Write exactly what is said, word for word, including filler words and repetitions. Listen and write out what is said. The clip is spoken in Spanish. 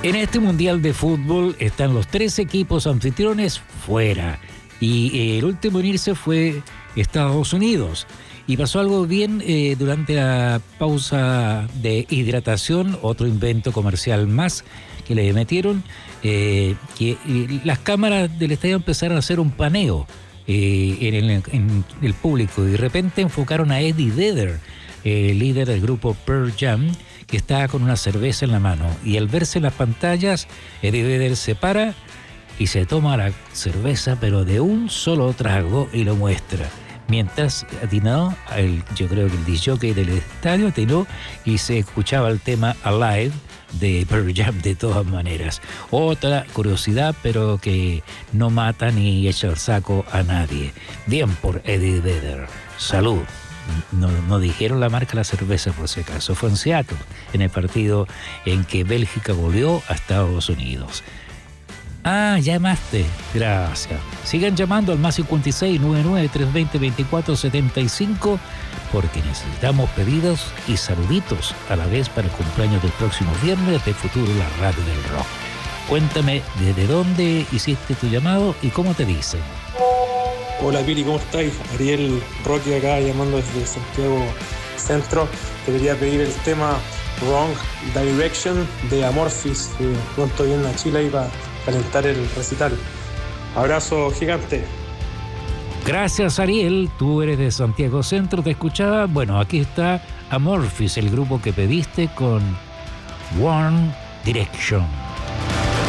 En este Mundial de Fútbol están los tres equipos anfitriones fuera. Y el último en irse fue Estados Unidos. Y pasó algo bien eh, durante la pausa de hidratación, otro invento comercial más que le metieron, eh, que eh, las cámaras del estadio empezaron a hacer un paneo eh, en, el, en el público y de repente enfocaron a Eddie Vedder, el eh, líder del grupo Pearl Jam, que estaba con una cerveza en la mano. Y al verse en las pantallas, Eddie Vedder se para y se toma la cerveza, pero de un solo trago, y lo muestra. Mientras atinó, el, yo creo que el disc jockey del estadio atinó y se escuchaba el tema Alive de Pearl Jam de todas maneras. Otra curiosidad, pero que no mata ni echa el saco a nadie. Bien por Eddie Vedder. Salud. No, no dijeron la marca de la cerveza por si acaso. Fue en Seattle, en el partido en que Bélgica volvió a Estados Unidos. Ah, llamaste. Gracias. Sigan llamando al más cincuenta y seis, noventa y nueve, trescientos veinte, veinticuatro setenta y cinco porque necesitamos pedidos y saluditos a la vez para el cumpleaños del próximo viernes de Futuro, la radio del rock. Cuéntame desde dónde hiciste tu llamado y cómo te dicen. Hola Pili, ¿cómo estáis? Ariel Rocky acá llamando desde Santiago Centro. Te quería pedir el tema Wrong Direction de Amorphis, que pronto viene a Chile ahí para calentar el recital. Abrazo gigante. Gracias, Ariel. Tú eres de Santiago Centro, te escuchaba. Bueno, aquí está Amorphis, el grupo que pediste con One Direction.